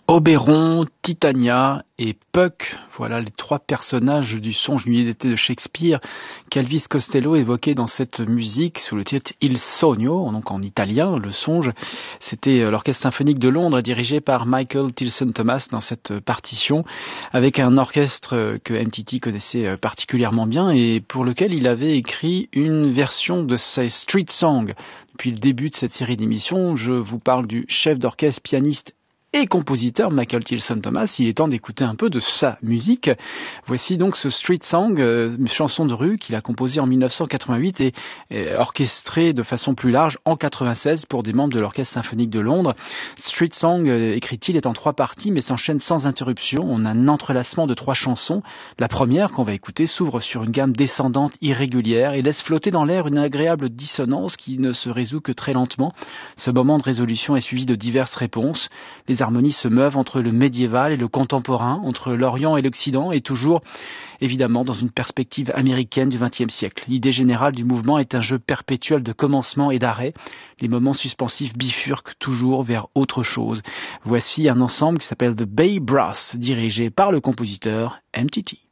Oberon, Titania et Puck, voilà les trois personnages du songe Nuit d'été de Shakespeare qu'Elvis Costello évoquait dans cette musique sous le titre Il Sogno, donc en italien, le songe. C'était l'Orchestre symphonique de Londres dirigé par Michael Tilson Thomas dans cette partition, avec un orchestre que MTT connaissait particulièrement bien et pour lequel il avait écrit une version de ses Street Songs. Depuis le début de cette série d'émissions, je vous parle du chef d'orchestre, pianiste et compositeur Michael Tilson Thomas. Il est temps d'écouter un peu de sa musique. Voici donc ce Street Song, une chanson de rue qu'il a composée en 1988 et orchestrée de façon plus large en 96 pour des membres de l'Orchestre symphonique de Londres. Street Song, écrit-il, est en 3 parties mais s'enchaîne sans interruption. On a un entrelacement de 3 chansons. La première, qu'on va écouter, s'ouvre sur une gamme descendante irrégulière et laisse flotter dans l'air une agréable dissonance qui ne se résout que très lentement. Ce moment de résolution est suivi de diverses réponses. Les harmonies se meuvent entre le médiéval et le contemporain, entre l'Orient et l'Occident, et toujours, évidemment, dans une perspective américaine du XXe siècle. L'idée générale du mouvement est un jeu perpétuel de commencement et d'arrêt. Les moments suspensifs bifurquent toujours vers autre chose. Voici un ensemble qui s'appelle The Bay Brass, dirigé par le compositeur MTT.